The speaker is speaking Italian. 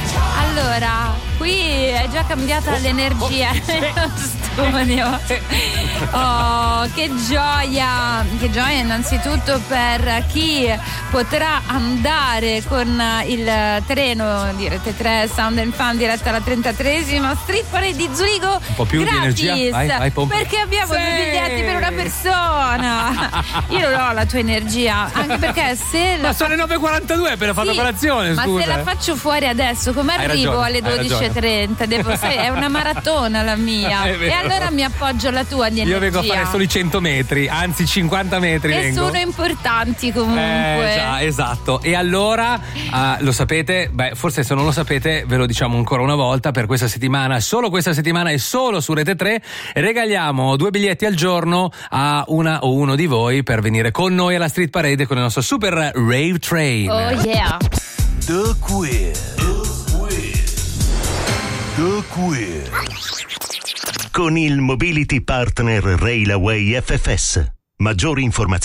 Allora, qui è già cambiata l'energia nello studio. Oh, che gioia innanzitutto per chi potrà andare con il treno di Rete 3 Sound and Fun diretta alla 33esima Street Parade di Zurigo. Un po' più gratis, di energia, vai, pompa. perché abbiamo due biglietti per una persona. Io non ho la tua energia, anche perché se ma sono le 9:42 per fare colazione, ma scusa. se la faccio fuori adesso, come arrivo alle 12:30? È una maratona la mia. E allora mi appoggio alla tua di energia. Io vengo a fare solo i 100 metri, anzi 50 metri che vengo. sono importanti comunque. Già, esatto. E allora lo sapete? Beh, forse se non lo sapete ve lo diciamo ancora una volta. Per questa settimana, solo questa settimana e solo su Rete 3 regaliamo 2 biglietti al giorno a una o uno di voi per venire con noi alla Street Parade con il nostro super Rave Train. Oh yeah. The Quiz. Con il Mobility Partner Railway FFS. Maggiori informazioni